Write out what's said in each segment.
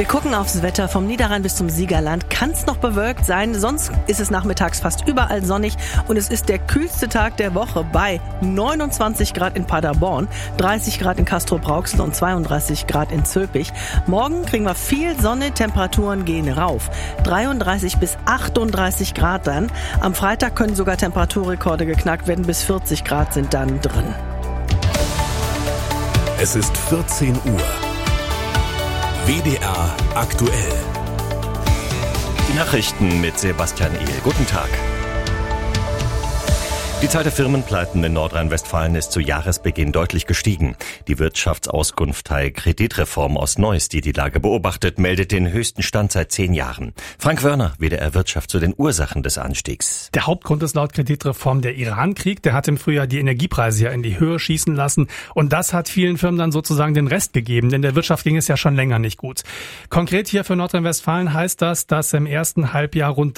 Wir gucken aufs Wetter vom Niederrhein bis zum Siegerland. Kann es noch bewölkt sein, sonst ist es nachmittags fast überall sonnig und es ist der kühlste Tag der Woche bei 29 Grad in Paderborn, 30 Grad in Castrop-Rauxel und 32 Grad in Zülpich. Morgen kriegen wir viel Sonne, Temperaturen gehen rauf. 33 bis 38 Grad dann. Am Freitag können sogar Temperaturrekorde geknackt werden, bis 40 Grad sind dann drin. Es ist 14 Uhr. WDR aktuell. Die Nachrichten mit Sebastian Ehl. Guten Tag. Die Zahl der Firmenpleiten in Nordrhein-Westfalen ist zu Jahresbeginn deutlich gestiegen. Die Wirtschaftsauskunftei Kreditreform aus Neuss, die die Lage beobachtet, meldet den höchsten Stand seit 10 Jahren. Frank Wörner, WDR Wirtschaft, zu den Ursachen des Anstiegs. Der Hauptgrund ist laut Kreditreform der Irankrieg. Der hat im Frühjahr die Energiepreise ja in die Höhe schießen lassen. Und das hat vielen Firmen dann sozusagen den Rest gegeben, denn der Wirtschaft ging es ja schon länger nicht gut. Konkret hier für Nordrhein-Westfalen heißt das, dass im ersten Halbjahr rund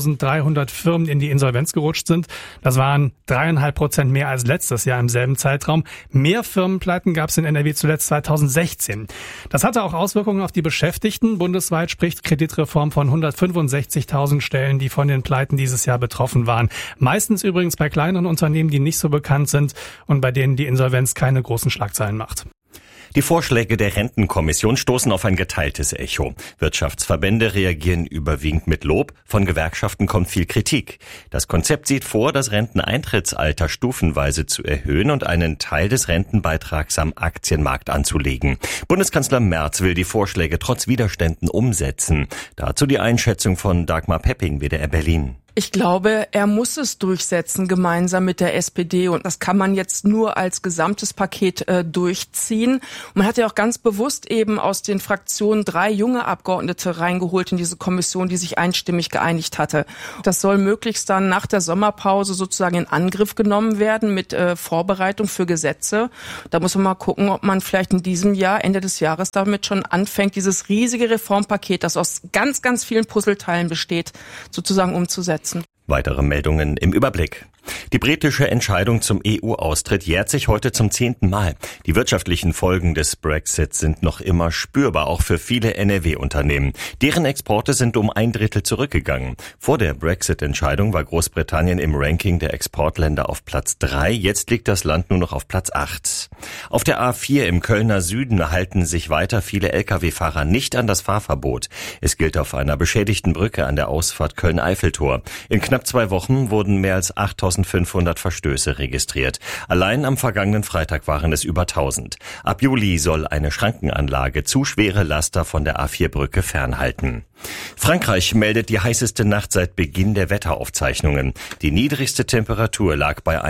3.300 Firmen in die Insolvenz gerutscht sind. Das waren 3,5% mehr als letztes Jahr im selben Zeitraum. Mehr Firmenpleiten gab es in NRW zuletzt 2016. Das hatte auch Auswirkungen auf die Beschäftigten. Bundesweit spricht Kreditreform von 165.000 Stellen, die von den Pleiten dieses Jahr betroffen waren. Meistens übrigens bei kleineren Unternehmen, die nicht so bekannt sind und bei denen die Insolvenz keine großen Schlagzeilen macht. Die Vorschläge der Rentenkommission stoßen auf ein geteiltes Echo. Wirtschaftsverbände reagieren überwiegend mit Lob, von Gewerkschaften kommt viel Kritik. Das Konzept sieht vor, das Renteneintrittsalter stufenweise zu erhöhen und einen Teil des Rentenbeitrags am Aktienmarkt anzulegen. Bundeskanzler Merz will die Vorschläge trotz Widerständen umsetzen. Dazu die Einschätzung von Dagmar Pepping, WDR Berlin. Ich glaube, er muss es durchsetzen, gemeinsam mit der SPD. Und das kann man jetzt nur als gesamtes Paket durchziehen. Und man hat ja auch ganz bewusst eben aus den Fraktionen 3 junge Abgeordnete reingeholt in diese Kommission, die sich einstimmig geeinigt hatte. Das soll möglichst dann nach der Sommerpause sozusagen in Angriff genommen werden mit Vorbereitung für Gesetze. Da muss man mal gucken, ob man vielleicht in diesem Jahr, Ende des Jahres, damit schon anfängt, dieses riesige Reformpaket, das aus ganz, ganz vielen Puzzleteilen besteht, sozusagen umzusetzen. Weitere Meldungen im Überblick. Die britische Entscheidung zum EU-Austritt jährt sich heute zum 10. Mal. Die wirtschaftlichen Folgen des Brexit sind noch immer spürbar, auch für viele NRW-Unternehmen. Deren Exporte sind um 1/3 zurückgegangen. Vor der Brexit-Entscheidung war Großbritannien im Ranking der Exportländer auf Platz 3. Jetzt liegt das Land nur noch auf Platz 8. Auf der A4 im Kölner Süden halten sich weiter viele Lkw-Fahrer nicht an das Fahrverbot. Es gilt auf einer beschädigten Brücke an der Ausfahrt Köln-Eiffeltor. In knapp 2 Wochen wurden mehr als 8.500 Verstöße registriert. Allein am vergangenen Freitag waren es über 1.000. Ab Juli soll eine Schrankenanlage zu schwere Laster von der A4-Brücke fernhalten. Frankreich meldet die heißeste Nacht seit Beginn der Wetteraufzeichnungen. Die niedrigste Temperatur lag bei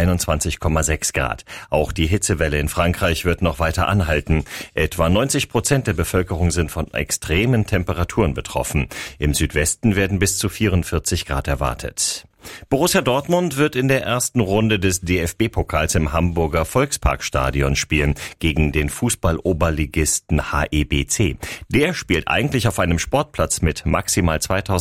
21,6 Grad. Auch die Hitzewelle in Frankreich wird noch weiter anhalten. Etwa 90% der Bevölkerung sind von extremen Temperaturen betroffen. Im Südwesten werden bis zu 44 Grad erwartet. Borussia Dortmund wird in der ersten Runde des DFB-Pokals im Hamburger Volksparkstadion spielen gegen den Fußball-Oberligisten HEBC. Der spielt eigentlich auf einem Sportplatz mit maximal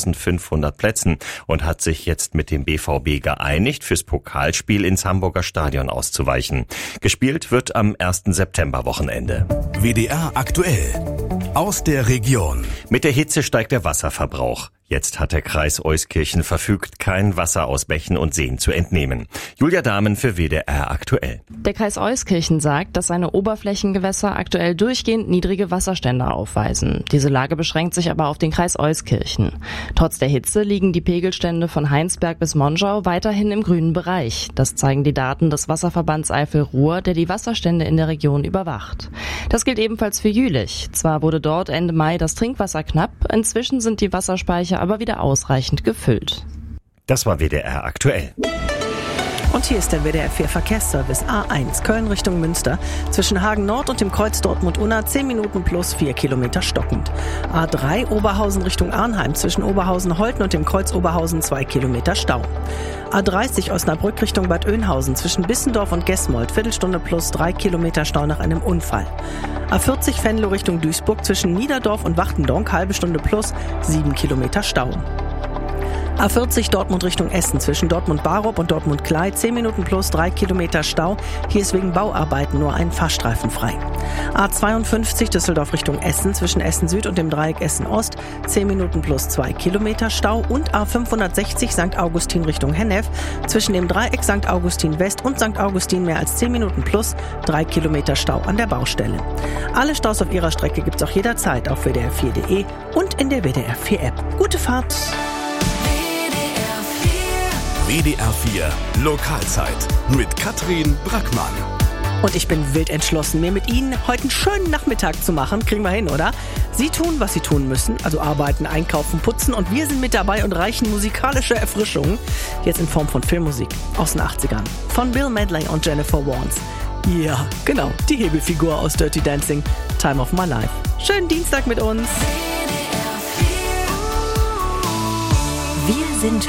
2.500 Plätzen und hat sich jetzt mit dem BVB geeinigt, fürs Pokalspiel ins Hamburger Stadion auszuweichen. Gespielt wird am 1. September-Wochenende. WDR aktuell. Aus der Region. Mit der Hitze steigt der Wasserverbrauch. Jetzt hat der Kreis Euskirchen verfügt, kein Wasser aus Bächen und Seen zu entnehmen. Julia Dahmen für WDR aktuell. Der Kreis Euskirchen sagt, dass seine Oberflächengewässer aktuell durchgehend niedrige Wasserstände aufweisen. Diese Lage beschränkt sich aber auf den Kreis Euskirchen. Trotz der Hitze liegen die Pegelstände von Heinsberg bis Monschau weiterhin im grünen Bereich. Das zeigen die Daten des Wasserverbands Eifel-Ruhr, der die Wasserstände in der Region überwacht. Das gilt ebenfalls für Jülich. Zwar wurde dort Ende Mai das Trinkwasser knapp, inzwischen sind die Wasserspeicher aber wieder ausreichend gefüllt. Das war WDR aktuell. Und hier ist der WDR 4 Verkehrsservice A1 Köln Richtung Münster. Zwischen Hagen Nord und dem Kreuz Dortmund-Unna 10 Minuten plus 4 Kilometer stockend. A3 Oberhausen Richtung Arnheim zwischen Oberhausen-Holten und dem Kreuz Oberhausen 2 Kilometer Stau. A30 Osnabrück Richtung Bad Oeynhausen zwischen Bissendorf und Gesmold Viertelstunde plus 3 Kilometer Stau nach einem Unfall. A40 Venlo Richtung Duisburg zwischen Niederdorf und Wachtendonk halbe Stunde plus 7 Kilometer Stau. A40 Dortmund Richtung Essen zwischen Dortmund-Barup und Dortmund-Klei 10 Minuten plus 3 Kilometer Stau. Hier ist wegen Bauarbeiten nur ein Fahrstreifen frei. A52 Düsseldorf Richtung Essen zwischen Essen Süd und dem Dreieck Essen Ost 10 Minuten plus 2 Kilometer Stau und A560 St. Augustin Richtung Hennef zwischen dem Dreieck St. Augustin West und St. Augustin mehr als 10 Minuten plus 3 Kilometer Stau an der Baustelle. Alle Staus auf ihrer Strecke gibt's auch jederzeit auf WDR4.de und in der WDR 4 App. Gute Fahrt! WDR 4 Lokalzeit mit Katrin Brackmann. Und ich bin wild entschlossen, mir mit Ihnen heute einen schönen Nachmittag zu machen. Kriegen wir hin, oder? Sie tun, was Sie tun müssen, also arbeiten, einkaufen, putzen. Und wir sind mit dabei und reichen musikalische Erfrischungen. Jetzt in Form von Filmmusik aus den 80ern. Von Bill Medley und Jennifer Warnes. Ja, genau, die Hebelfigur aus Dirty Dancing, Time of My Life. Schönen Dienstag mit uns. Wir sind